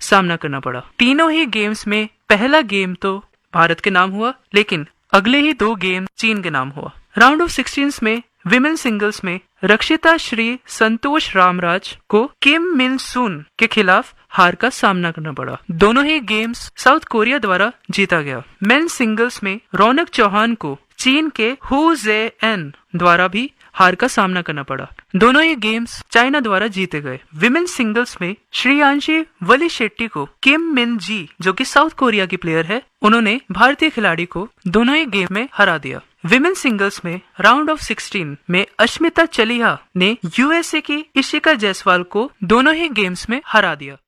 सामना करना पड़ा। तीनों ही गेम्स में पहला गेम तो भारत के नाम हुआ, लेकिन अगले ही 2 गेम चीन के नाम हुआ। राउंड ऑफ 16 में विमेन सिंगल्स में रक्षिता श्री संतोष रामराज को किम मिन सुन के खिलाफ हार का सामना करना पड़ा। दोनों ही गेम्स साउथ कोरिया द्वारा जीता गया। मेन सिंगल्स में रौनक चौहान को चीन के हु जे एन द्वारा भी हार का सामना करना पड़ा। दोनों ही गेम्स चाइना द्वारा जीते गए। विमेन सिंगल्स में श्रेयांशी वली शेट्टी को किम मिन जी, जो कि साउथ कोरिया की प्लेयर है, उन्होंने भारतीय खिलाड़ी को दोनों ही गेम में हरा दिया। विमेन सिंगल्स में राउंड ऑफ 16 में अश्मिता चलिहा ने यूएसए की इशिका जायसवाल को दोनों ही गेम्स में हरा दिया।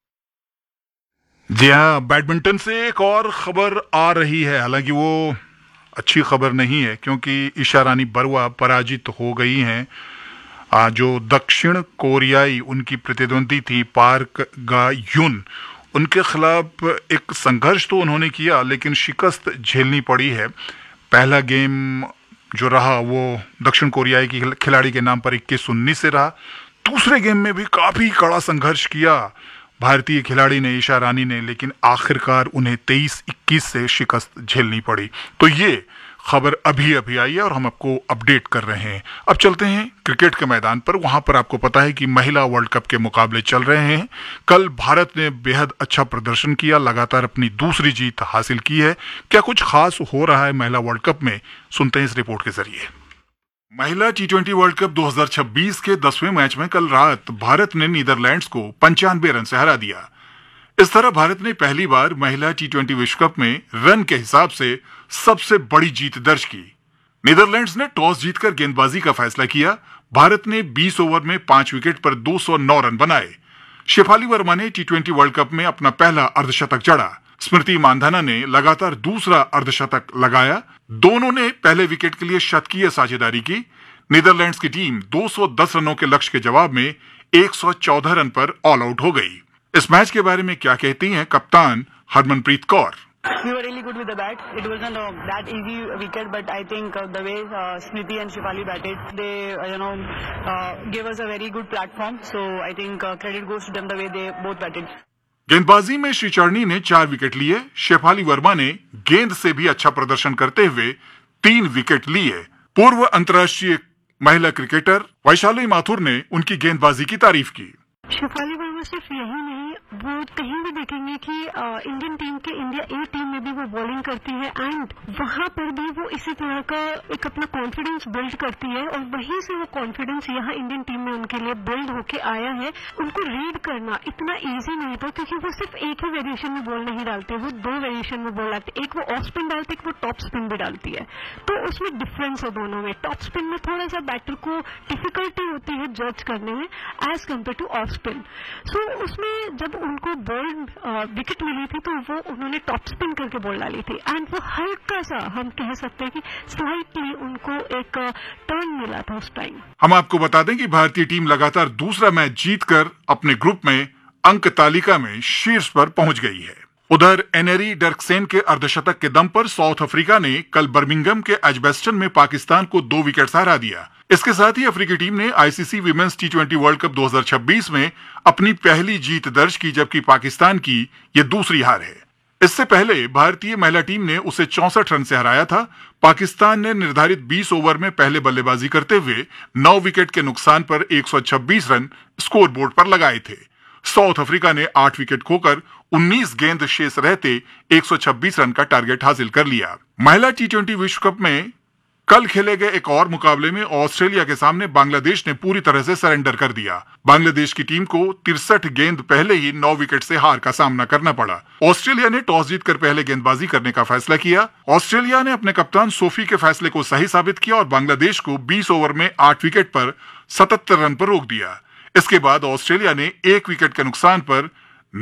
जी हाँ, बैडमिंटन से एक और खबर आ रही है, हालांकि वो अच्छी खबर नहीं है क्योंकि ईशा रानी बरुआ पराजित हो गई हैं। जो दक्षिण कोरियाई उनकी प्रतिद्वंदी थी पार्क गा युन, उनके खिलाफ एक संघर्ष तो उन्होंने किया लेकिन शिकस्त झेलनी पड़ी है। पहला गेम जो रहा वो दक्षिण कोरियाई की खिलाड़ी के नाम पर 21-19 से रहा। दूसरे गेम में भी काफी कड़ा संघर्ष किया भारतीय खिलाड़ी ने, ईशा रानी ने, लेकिन आखिरकार उन्हें 23-21 से शिकस्त झेलनी पड़ी। तो ये खबर अभी अभी आई है और हम आपको अपडेट कर रहे हैं। अब चलते हैं क्रिकेट के मैदान पर। वहां पर आपको पता है कि महिला वर्ल्ड कप के मुकाबले चल रहे हैं। कल भारत ने बेहद अच्छा प्रदर्शन किया, लगातार अपनी दूसरी जीत हासिल की है। क्या कुछ खास हो रहा है महिला वर्ल्ड कप में, सुनते हैं इस रिपोर्ट के जरिए। महिला T20 वर्ल्ड कप 2026 के 10वें मैच में कल रात भारत ने नीदरलैंड्स को 95 रन से हरा दिया। इस तरह भारत ने पहली बार महिला T20 विश्व कप में रन के हिसाब से सबसे बड़ी जीत दर्ज की। नीदरलैंड्स ने टॉस जीतकर गेंदबाजी का फैसला किया। भारत ने 20 ओवर में 5 विकेट पर 209 रन बनाए। शेफाली वर्मा ने T20 वर्ल्ड कप में अपना पहला अर्धशतक जड़ा। स्मृति मानधना ने लगातार दूसरा अर्धशतक लगाया। दोनों ने पहले विकेट के लिए शतकीय साझेदारी की। नीदरलैंड्स की टीम 210 रनों के लक्ष्य के जवाब में 114 रन पर ऑल आउट हो गई। इस मैच के बारे में क्या कहती हैं कप्तान Harmanpreet Kaur. We were really good with the bat. It wasn't that easy wicket, but I think the way Smriti and Shefali batted, they gave us a very good platform. So I think credit goes to them the way they both batted. गेंदबाजी में श्रीचरणी ने 4 wicket लिए। शेफाली वर्मा ने गेंद से भी अच्छा प्रदर्शन करते हुए 3 विकेट लिए। पूर्व अंतर्राष्ट्रीय महिला क्रिकेटर वैशाली माथुर ने उनकी गेंदबाजी की तारीफ की। शेफाली वर्मा सिर्फ यही नहीं, वो कहीं भी देखेंगे कि इंडियन टीम के इंडिया ए टीम में भी वो बॉलिंग करती है एंड वहां पर भी वो इसी तरह का एक अपना कॉन्फिडेंस बिल्ड करती है और वहीं से वो कॉन्फिडेंस यहाँ इंडियन टीम में उनके लिए बिल्ड होके आया है। उनको रीड करना इतना इजी नहीं था क्योंकि वो सिर्फ एक ही वेरिएशन में बॉल नहीं डालते, वो 2 वेरिएशन में बॉल डालते। एक वो ऑफ स्पिन डालती है, एक वो टॉप स्पिन भी डालती है, तो उसमें डिफरेंस है दोनों में। टॉप स्पिन में थोड़ा सा बैटर को डिफिकल्टी होती है जज करने में as compare two off spin. सो उसमें जब उनको बॉल विकेट मिली थी तो वो उन्होंने टॉप स्पिन करके बॉल डाली थी एंड वो हल्का सा हम कह सकते हैं कि स्लाइटली उनको एक टर्न मिला था उस टाइम। हम आपको बता दें कि भारतीय टीम लगातार दूसरा मैच जीतकर अपने ग्रुप में अंक तालिका में शीर्ष पर पहुंच गई है। उधर एनेरी डर्कसेन के अर्धशतक के दम पर साउथ अफ्रीका ने कल बर्मिंघम के एजबेस्टन में पाकिस्तान को 2 विकेट से हरा दिया। इसके साथ ही अफ्रीकी टीम ने ICC women's T20 world cup 2026 में अपनी पहली जीत दर्ज की, जबकि पाकिस्तान की ये दूसरी हार है। इससे पहले भारतीय महिला टीम ने उसे 64 रन से हराया था। पाकिस्तान ने निर्धारित 20 ओवर में पहले बल्लेबाजी करते हुए 9 विकेट के नुकसान पर 126 रन स्कोरबोर्ड पर लगाए थे। साउथ अफ्रीका ने 8 विकेट खोकर 19 गेंद शेष रहते 126 रन का टारगेट हासिल कर लिया। महिला T20 विश्व कप में कल खेले गए एक और मुकाबले में ऑस्ट्रेलिया के सामने बांग्लादेश ने पूरी तरह से सरेंडर कर दिया। बांग्लादेश की टीम को 63 गेंद पहले ही 9 विकेट से हार का सामना करना पड़ा। ऑस्ट्रेलिया ने टॉस जीतकर पहले गेंदबाजी करने का फैसला किया। ऑस्ट्रेलिया ने अपने कप्तान सोफी के फैसले को सही साबित किया और बांग्लादेश को 20 ओवर में 8 विकेट पर 77 रन पर रोक दिया। इसके बाद ऑस्ट्रेलिया ने 1 विकेट के नुकसान पर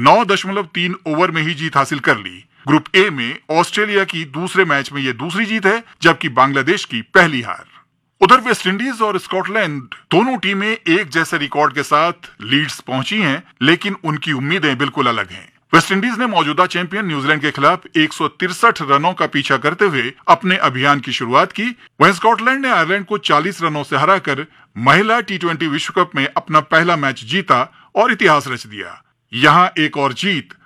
9.3 ओवर में ही जीत हासिल कर ली। ग्रुप ए में ऑस्ट्रेलिया की दूसरे मैच में यह दूसरी जीत है, जबकि बांग्लादेश की पहली हार। उधर वेस्टइंडीज और स्कॉटलैंड दोनों टीमें एक जैसे रिकॉर्ड के साथ लीड्स पहुंची हैं, लेकिन उनकी उम्मीदें बिल्कुल अलग हैं। वेस्टइंडीज ने मौजूदा चैंपियन न्यूजीलैंड के खिलाफ 163 रनों का पीछा करते हुए अपने अभियान की शुरुआत की। वहीं स्कॉटलैंड ने आयरलैंड को 40 रनों से हराकर महिला T20 विश्व कप में अपना पहला मैच जीता और इतिहास रच दिया। यहां एक और जीत